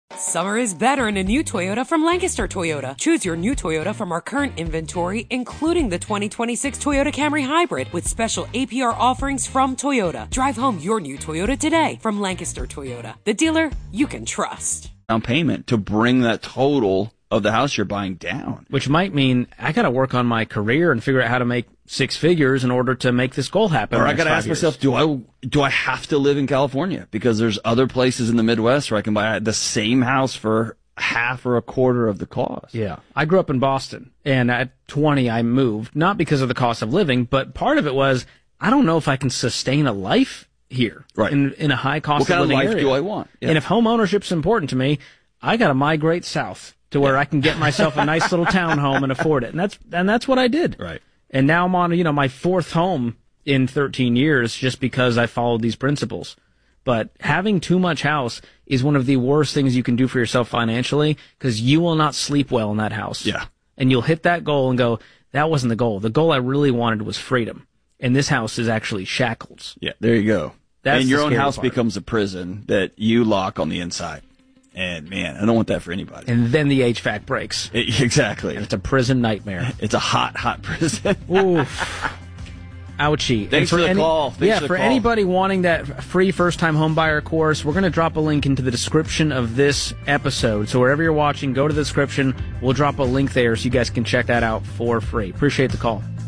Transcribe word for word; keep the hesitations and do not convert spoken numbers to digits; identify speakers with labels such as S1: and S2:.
S1: Summer is better in a new Toyota from Lancaster Toyota. Choose your new Toyota from our current inventory, including the twenty twenty-six Toyota Camry Hybrid with special A P R offerings from Toyota. Drive home your new Toyota today from Lancaster Toyota, the dealer you can trust.
S2: Down payment to bring that total of the house you're buying down.
S3: Which might mean I got to work on my career and figure out how to make six figures in order to make this goal happen.
S2: Or I got to ask
S3: years.
S2: myself, do I do I have to live in California? Because there's other places in the Midwest where I can buy the same house for half or a quarter of the cost.
S3: Yeah. I grew up in Boston, and at twenty I moved, not because of the cost of living, but part of it was I don't know if I can sustain a life here
S2: right.
S3: in, in a high cost
S2: what
S3: of living
S2: kind of life
S3: area.
S2: do I want? Yeah.
S3: And if home ownership's important to me, I got to migrate south to where I can get myself a nice little townhome and afford it. And that's and that's what I did.
S2: Right.
S3: And now I'm on, you know, my fourth home in thirteen years just because I followed these principles. But having too much house is one of the worst things you can do for yourself financially because you will not sleep well in that house.
S2: Yeah.
S3: And you'll hit that goal and go, that wasn't the goal. The goal I really wanted was freedom. And this house is actually shackles.
S2: Yeah, there you go.
S3: That's
S2: and your
S3: the
S2: own
S3: scary
S2: house
S3: part.
S2: becomes a prison that you lock on the inside. And, man, I don't want that for anybody.
S3: And then the H V A C breaks.
S2: It, exactly.
S3: And it's a prison nightmare.
S2: It's a hot, hot prison.
S3: Oof. Ouchie.
S2: Thanks
S3: for,
S2: for the
S3: any,
S2: call. Thanks
S3: yeah,
S2: for, the
S3: for
S2: call.
S3: anybody wanting that free first-time homebuyer course, we're going to drop a link into the description of this episode. So wherever you're watching, go to the description. We'll drop a link there so you guys can check that out for free. Appreciate the call.